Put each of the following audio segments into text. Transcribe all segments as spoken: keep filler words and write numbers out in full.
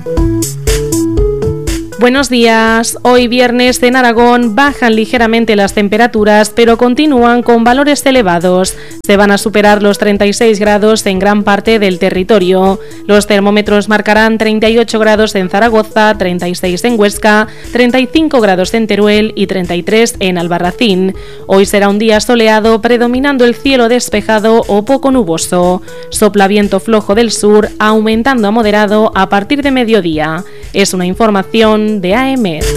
Buenos días. Hoy viernes en Aragón bajan ligeramente las temperaturas, pero continúan con valores elevados. Se van a superar los treinta y seis grados en gran parte del territorio. Los termómetros marcarán treinta y ocho grados en Zaragoza, treinta y seis en Huesca, treinta y cinco grados en Teruel y treinta y tres en Albarracín. Hoy será un día soleado, predominando el cielo despejado o poco nuboso. Sopla viento flojo del sur, aumentando a moderado a partir de mediodía. Es una información de A E M E D.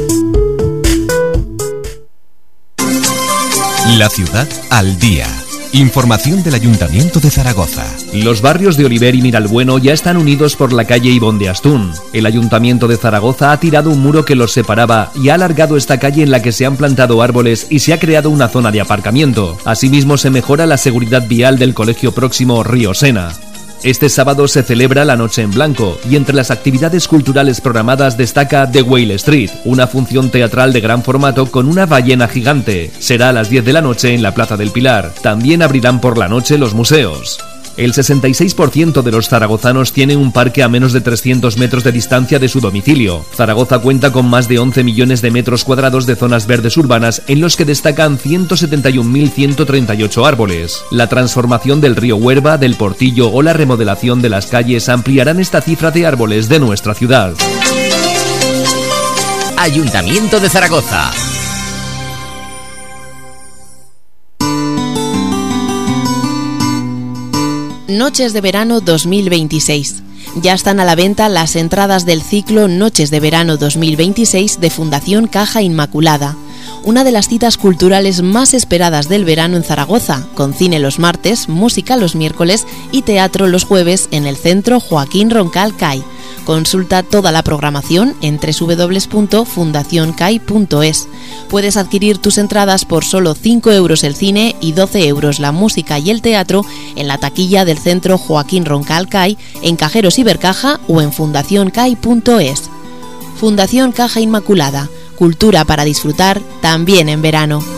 La ciudad al día. Información del Ayuntamiento de Zaragoza. Los barrios de Oliver y Miralbueno ya están unidos por la calle Ibón de Astún. El Ayuntamiento de Zaragoza ha tirado un muro que los separaba y ha alargado esta calle en la que se han plantado árboles y se ha creado una zona de aparcamiento. Asimismo, se mejora la seguridad vial del colegio próximo Río Sena. Este sábado se celebra la Noche en Blanco y entre las actividades culturales programadas destaca The Whale Street, una función teatral de gran formato con una ballena gigante. Será a las diez de la noche en la Plaza del Pilar. También abrirán por la noche los museos. El sesenta y seis por ciento de los zaragozanos tiene un parque a menos de trescientos metros de distancia de su domicilio. Zaragoza cuenta con más de once millones de metros cuadrados de zonas verdes urbanas, en los que destacan ciento setenta y un mil ciento treinta y ocho árboles. La transformación del río Huerva, del Portillo o la remodelación de las calles ampliarán esta cifra de árboles de nuestra ciudad. Ayuntamiento de Zaragoza. Noches de Verano dos mil veintiséis. Ya están a la venta las entradas del ciclo Noches de Verano dos mil veintiséis de Fundación Caja Inmaculada, una de las citas culturales más esperadas del verano en Zaragoza, con cine los martes, música los miércoles y teatro los jueves en el Centro Joaquín Roncal C A I. Consulta toda la programación en doble u doble u doble u punto fundación cai punto es. Puedes adquirir tus entradas por solo cinco euros el cine y doce euros la música y el teatro en la taquilla del Centro Joaquín Roncal C A I, en Cajeros Ibercaja o en fundación cai punto es. Fundación Caja Inmaculada, cultura para disfrutar también en verano.